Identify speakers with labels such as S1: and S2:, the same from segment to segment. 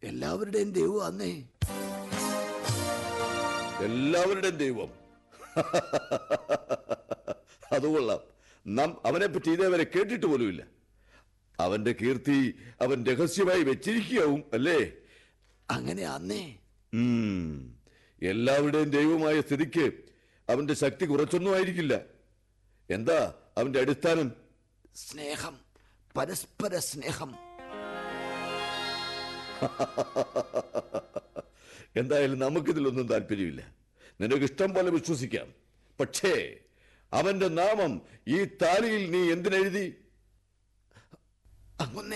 S1: എല്ലാവരുടെയും ദൈവം അന്നേ.
S2: എല്ലാവരുടെയും ദൈവം. അതുകൊള്ളാം. നാം അവനെ പറ്റി ഇതേവരെ കേട്ടിട്ട് പോലുമില്ല. അവന്റെ കീർത്തി അവൻ രഹസ്യമായി വെച്ചിരിക്കുകയാവും അല്ലേ?
S1: അങ്ങനെ അന്നേ.
S2: എല്ലാവരുടെയും ദൈവമായ സ്ഥിതിക്ക് അവന്റെ ശക്തി കുറച്ചൊന്നും ആയിരിക്കില്ല. എന്താ അവന്റെ അടിസ്ഥാനം?
S1: സ്നേഹം, പരസ്പര സ്നേഹം.
S2: എന്തായാലും നമുക്കിതിലൊന്നും താല്പര്യമില്ല. നിനക്ക് ഇഷ്ടം പോലെ വിശ്വസിക്കാം. പക്ഷേ അവന്റെ നാമം ഈ താലിയിൽ നീ എന്തിനെഴുതി?
S1: അങ്ങൊന്നേ,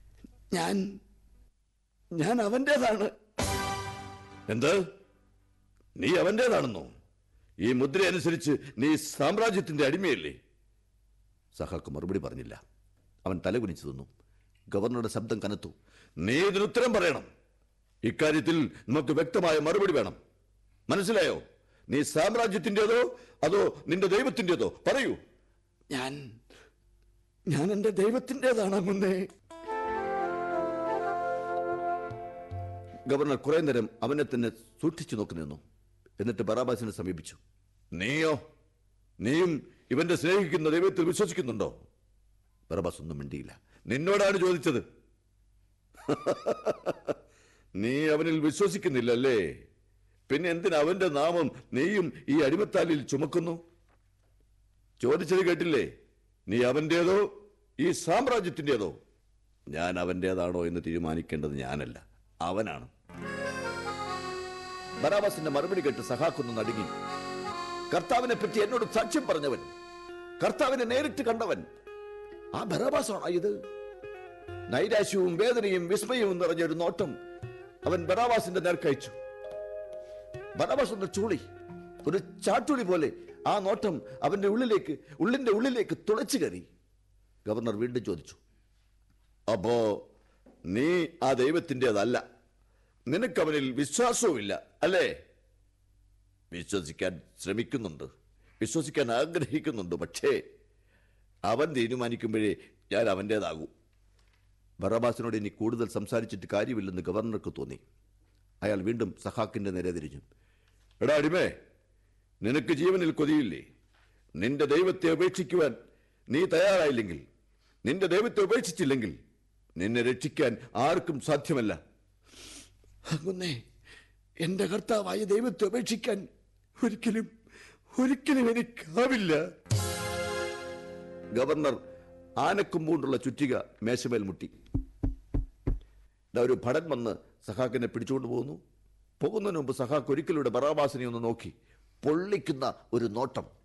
S1: ഞാൻ അവന്റേതാണ്.
S2: എന്ത്? നീ അവന്റേതാണെന്നോ? ഈ മുദ്ര അനുസരിച്ച് നീ സാമ്രാജ്യത്തിന്റെ അടിമയല്ലേ? സഹാക്ക് മറുപടി പറഞ്ഞില്ല. അവൻ തലകുനിച്ചു തന്നു. ഗവർണറുടെ ശബ്ദം കനത്തു. നീ ഇതിനുത്തരം പറയണം. ഇക്കാര്യത്തിൽ നമുക്ക് വ്യക്തമായ മറുപടി വേണം. മനസ്സിലായോ? നീ സാമ്രാജ്യത്തിൻ്റെതോ അതോ നിന്റെ ദൈവത്തിൻ്റെതോ? പറയൂ.
S1: ഞാൻ എന്റെ ദൈവത്തിൻ്റെതാണ് അങ്ങുന്നേ.
S2: ഗവർണർ കുറെ നേരം അവനെ തന്നെ സൂക്ഷിച്ചു നോക്കി നിന്നു. എന്നിട്ട് ബറാബാസിനെ സമീപിച്ചു. നീയും ഇവന്റെ സ്നേഹിക്കുന്ന ദൈവത്തിൽ വിശ്വസിക്കുന്നുണ്ടോ? ബറാബാസ് ഒന്നും മിണ്ടിയില്ല. നിന്നോടാണ് ചോദിച്ചത്. നീ അവനിൽ വിശ്വസിക്കുന്നില്ലല്ലേ? പിന്നെ എന്തിന് അവന്റെ നാമം നീയും ഈ അടിമത്താലിൽ ചുമക്കുന്നു? ചോദിച്ചത് കേട്ടില്ലേ? നീ അവന്റേതോ ഈ സാമ്രാജ്യത്തിൻ്റെതോ? ഞാൻ അവന്റേതാണോ എന്ന് തീരുമാനിക്കേണ്ടത് ഞാനല്ല, അവനാണ്. ബറാബാസിന്റെ മറുപടി കേട്ട് സഹാക്കൊന്ന് നടുങ്ങി. കർത്താവിനെ പറ്റി എന്നോട് സാക്ഷ്യം പറഞ്ഞവൻ, കർത്താവിനെ നേരിട്ട് കണ്ടവൻ, ആ ബറാബാസാണോ ഇത്? നൈരാശ്യവും വേദനയും വിസ്മയവും നിറഞ്ഞൊരു നോട്ടം അവൻ ബറാബാസിന്റെ നേർക്കയച്ചു. ബറാബാസ് ഒന്ന് ചൂളി. ഒരു ചാട്ടുളി പോലെ ആ നോട്ടം അവന്റെ ഉള്ളിലേക്ക് തുളച്ചു കയറി. ഗവർണർ വീണ്ടും ചോദിച്ചു, അപ്പോ നീ ആ ദൈവത്തിൻ്റെതല്ല, നിനക്കവനിൽ വിശ്വാസവുമില്ല അല്ലേ? വിശ്വസിക്കാൻ ശ്രമിക്കുന്നുണ്ട്, വിശ്വസിക്കാൻ ആഗ്രഹിക്കുന്നുണ്ട്. പക്ഷേ അവൻ തീരുമാനിക്കുമ്പോഴേ ഞാൻ അവൻ്റേതാകൂ. ബറാബാസിനോട് ഇനി കൂടുതൽ സംസാരിച്ചിട്ട് കാര്യമില്ലെന്ന് ഗവർണർക്ക് തോന്നി. അയാൾ വീണ്ടും സഹാക്കിന്റെ നേരെ തിരിഞ്ഞു. എടാ അടിമേ, നിനക്ക് ജീവനിൽ കൊതിയില്ലേ? നിന്റെ ദൈവത്തെ ഉപേക്ഷിക്കുവാൻ നീ തയ്യാറായില്ലെങ്കിൽ, നിന്റെ ദൈവത്തെ ഉപേക്ഷിച്ചില്ലെങ്കിൽ നിന്നെ രക്ഷിക്കാൻ ആർക്കും സാധ്യമല്ല.
S1: അങ്ങുന്നേ, എന്റെ കർത്താവായ ദൈവത്തെ ഉപേക്ഷിക്കാൻ ഒരിക്കലും എനിക്കാവില്ല.
S2: ഗവർണർ ആനക്കൊമ്പുകൊണ്ടുള്ള ചുറ്റിക മേശമേൽ മുട്ടി. ഒരു ഭടൻ വന്ന് സഹാക്കിനെ പിടിച്ചുകൊണ്ട് പോകുന്നതിന് മുമ്പ് സഹാക്ക് ഒരിക്കലൂടെ ബറാബാസിനെ ഒന്ന് നോക്കി. പൊള്ളിക്കുന്ന ഒരു നോട്ടം.